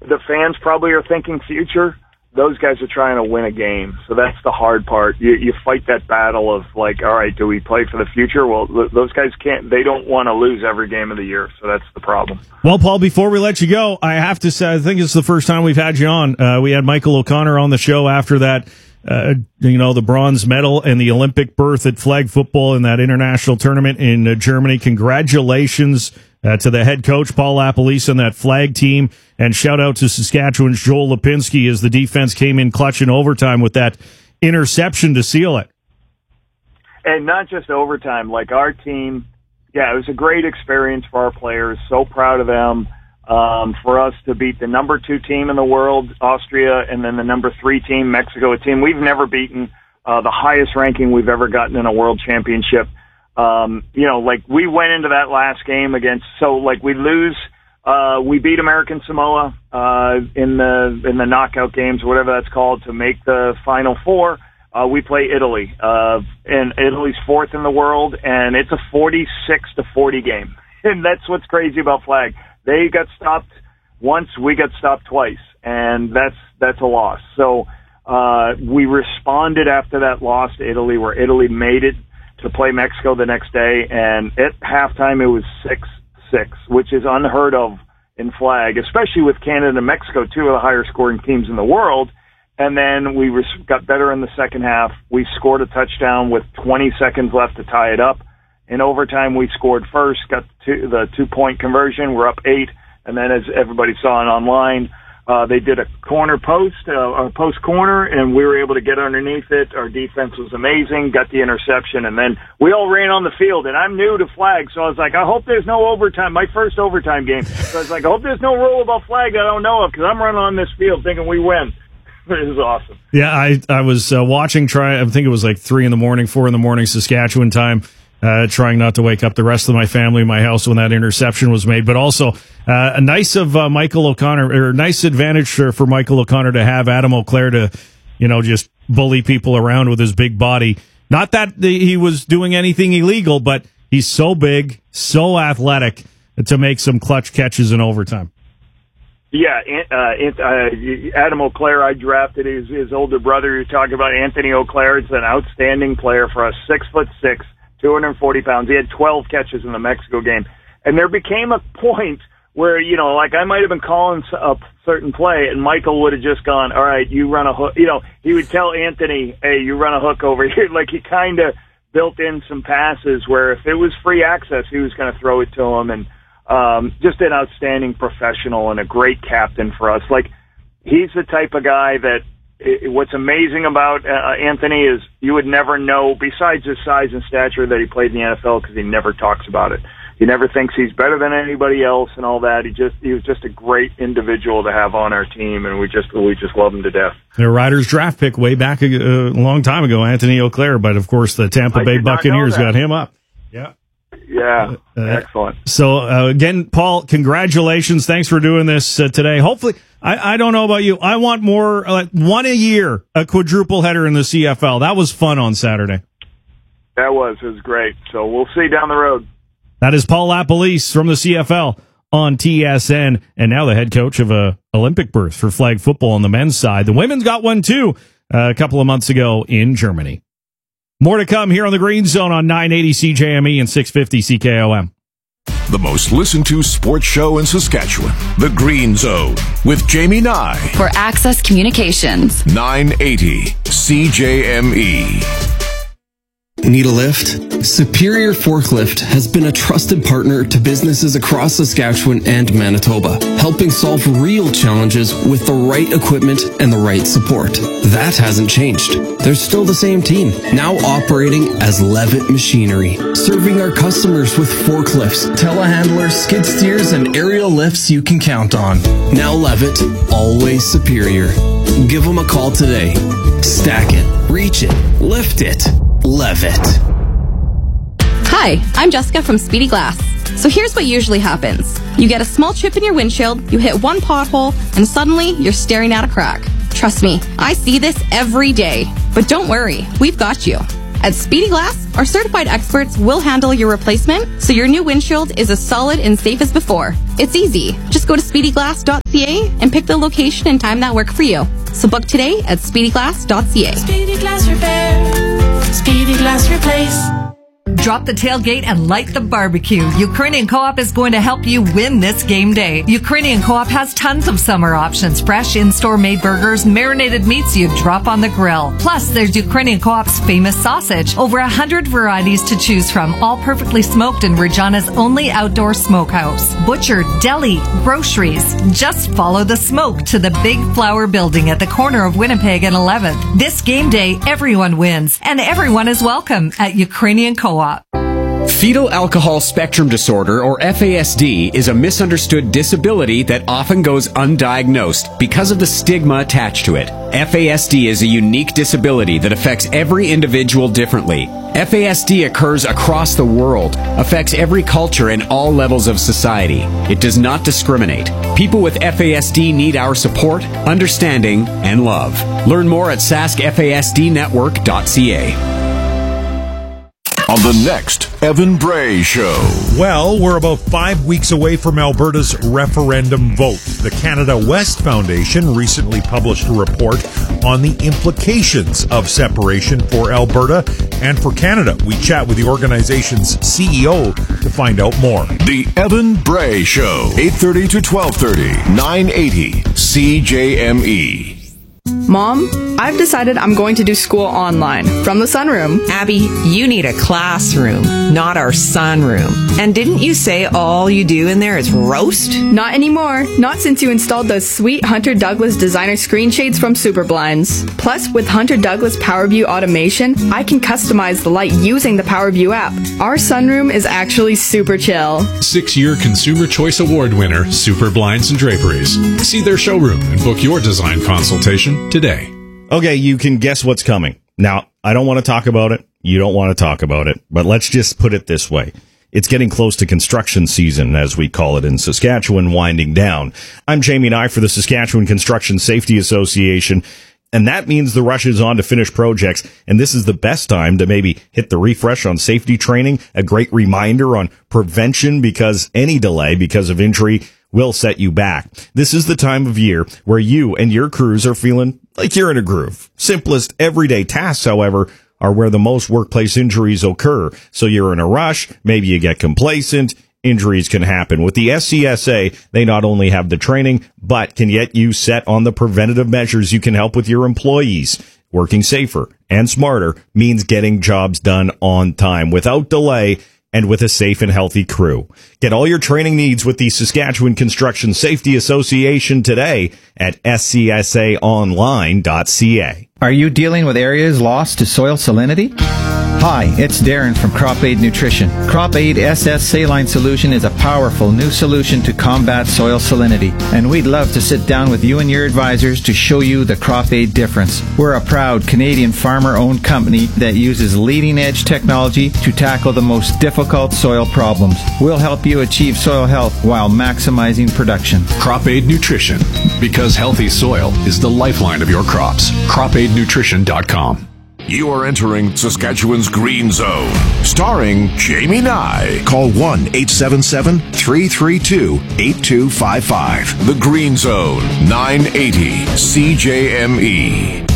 the fans probably are thinking future. Those guys are trying to win a game, so that's the hard part. You fight that battle of like, all right, do we play for the future? Well, those guys can't. They don't want to lose every game of the year, so that's the problem. Well, Paul, before we let you go, I have to say, I think it's the first time we've had you on. We had Michael O'Connor on the show after that. The bronze medal and the Olympic berth at flag football in that international tournament in Germany. Congratulations to the head coach, Paul LaPolice, and that flag team. And shout out to Saskatchewan's Joel Lipinski as the defense came in clutch in overtime with that interception to seal it. And not just overtime, like our team, it was a great experience for our players. So proud of them. For us to beat the number 2 team in the world, Austria, and then the number 3 team, Mexico, a team we've never beaten, the highest ranking we've ever gotten in a world championship. We went into that last game we beat American Samoa, in the knockout games, whatever that's called, to make the Final Four. We play Italy, and Italy's 4th in the world, and it's a 46-40 game. And that's what's crazy about flag. They got stopped once, we got stopped twice, and that's a loss. So we responded after that loss to Italy, where Italy made it to play Mexico the next day, and at halftime it was 6-6, which is unheard of in flag, especially with Canada and Mexico, 2 of the higher scoring teams in the world. And then we got better in the second half. We scored a touchdown with 20 seconds left to tie it up. In overtime, we scored first, got the 2-point conversion. We're up 8. And then, as everybody saw online, they did a corner post, a post corner, and we were able to get underneath it. Our defense was amazing, got the interception, and then we all ran on the field. And I'm new to flag, so I was like, I hope there's no overtime. My first overtime game. So I was like, I hope there's no rule about flag that I don't know of, because I'm running on this field thinking we win. It was awesome. Yeah, I was watching, I think it was like 3 in the morning, 4 in the morning, Saskatchewan time. Trying not to wake up the rest of my family in my house when that interception was made, but also a nice of Michael O'Connor, or nice advantage for Michael O'Connor to have Adam O'Clair to, just bully people around with his big body. Not that he was doing anything illegal, but he's so big, so athletic to make some clutch catches in overtime. Yeah, Adam O'Clair, I drafted his older brother. You're talking about Anthony O'Clair. It's an outstanding player for us, 6'6". 240 pounds. He had 12 catches in the Mexico game. And there became a point where, I might have been calling a certain play, and Michael would have just gone, all right, you run a hook. He would tell Anthony, hey, you run a hook over here. Like, he kind of built in some passes where if it was free access, he was going to throw it to him. And just an outstanding professional and a great captain for us. Like, he's the type of guy that, what's amazing about Anthony is you would never know, besides his size and stature, that he played in the NFL, because he never talks about it. He never thinks he's better than anybody else and all that. He was just a great individual to have on our team, and we just love him to death. The Riders draft pick way back a long time ago, Anthony O'Clair, but of course the Tampa Bay Buccaneers got him up. Yeah. Yeah, excellent. So, again, Paul, congratulations. Thanks for doing this today. Hopefully, I don't know about you. I want more, one a year, a quadruple header in the CFL. That was fun on Saturday. It was great. So we'll see down the road. That is Paul LaPolice from the CFL on TSN, and now the head coach of a Olympic berth for flag football on the men's side. The women's got one, too, a couple of months ago in Germany. More to come here on the Green Zone on 980 CJME and 650 CKOM. The most listened to sports show in Saskatchewan, The Green Zone, with Jamie Nye. For Access Communications. 980 CJME. Need a lift? Superior Forklift has been a trusted partner to businesses across Saskatchewan and Manitoba, helping solve real challenges with the right equipment and the right support. That hasn't changed. They're still the same team, now operating as Levitt Machinery, serving our customers with forklifts, telehandlers, skid steers, and aerial lifts you can count on. Now Levitt, always superior. Give them a call today. Stack it, reach it, lift it. Levitt. Hi, I'm Jessica from Speedy Glass. So here's what usually happens. You get a small chip in your windshield, you hit one pothole, and suddenly you're staring at a crack. Trust me, I see this every day. But don't worry, we've got you. At Speedy Glass, our certified experts will handle your replacement so your new windshield is as solid and safe as before. It's easy. Just go to speedyglass.ca and pick the location and time that work for you. So book today at speedyglass.ca. Speedy Glass Repair. Speedy Glass Replace. Drop the tailgate and light the barbecue. Ukrainian Co-op is going to help you win this game day. Ukrainian Co-op has tons of summer options. Fresh in-store made burgers, marinated meats you drop on the grill. Plus, there's Ukrainian Co-op's famous sausage. Over 100 varieties to choose from, all perfectly smoked in Regina's only outdoor smokehouse. Butcher, deli, groceries. Just follow the smoke to the Big Flower building at the corner of Winnipeg and 11th. This game day, everyone wins, and everyone is welcome at Ukrainian Co-op. Fetal alcohol spectrum disorder, or FASD, is a misunderstood disability that often goes undiagnosed because of the stigma attached to it. FASD is a unique disability that affects every individual differently. FASD occurs across the world, affects every culture and all levels of society. It does not discriminate. People with FASD need our support, understanding, and love. Learn more at saskfasdnetwork.ca. On the next Evan Bray Show. Well, we're about 5 weeks away from Alberta's referendum vote. The Canada West Foundation recently published a report on the implications of separation for Alberta and for Canada. We chat with the organization's CEO to find out more. The Evan Bray Show, 8:30 to 12:30, 980 CJME. Mom, I've decided I'm going to do school online from the sunroom. Abby, you need a classroom, not our sunroom. And didn't you say all you do in there is roast? Not anymore. Not since you installed those sweet Hunter Douglas designer screen shades from Superblinds. Plus, with Hunter Douglas PowerView automation, I can customize the light using the PowerView app. Our sunroom is actually super chill. 6-year Consumer Choice Award winner, Superblinds and Draperies. See their showroom and book your design consultation today. Okay, you can guess what's coming. Now, I don't want to talk about it. You don't want to talk about it. But let's just put it this way. It's getting close to construction season, as we call it in Saskatchewan, winding down. I'm Jamie Nye for the Saskatchewan Construction Safety Association, and that means the rush is on to finish projects, and this is the best time to maybe hit the refresh on safety training, a great reminder on prevention, because any delay because of injury will set you back. This is the time of year where you and your crews are feeling like you're in a groove. Simplest everyday tasks, however, are where the most workplace injuries occur. So you're in a rush, maybe you get complacent, injuries can happen. With the SCSA, they not only have the training, but can get you set on the preventative measures you can help with your employees. Working safer and smarter means getting jobs done on time, without delay, and with a safe and healthy crew. Get all your training needs with the Saskatchewan Construction Safety Association today at scsaonline.ca. Are you dealing with areas lost to soil salinity? Hi, it's Darren from Crop Aid Nutrition. Crop Aid SS Saline Solution is a powerful new solution to combat soil salinity, and we'd love to sit down with you and your advisors to show you the Crop Aid difference. We're a proud Canadian farmer-owned company that uses leading-edge technology to tackle the most difficult soil problems. We'll help you achieve soil health while maximizing production. Crop Aid Nutrition, because healthy soil is the lifeline of your crops. CropAidNutrition.com. You are entering Saskatchewan's Green Zone, starring Jamie Nye. Call 1-877-332-8255. The Green Zone, 980 CJME.